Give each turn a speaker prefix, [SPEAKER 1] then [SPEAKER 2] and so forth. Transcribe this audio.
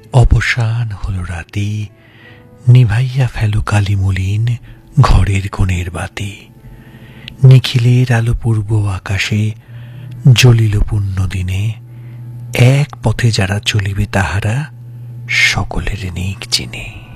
[SPEAKER 1] অবসান হলো রাতি, নিভাইয়া ফেলো কালিমলিন ঘরের কোণের বাতি। নিখিলের আলো পূর্ব আকাশে জ্বলিল পুণ্য দিনে। এক পথে যারা চলিবে তাহারা সকলের নিক চিনে।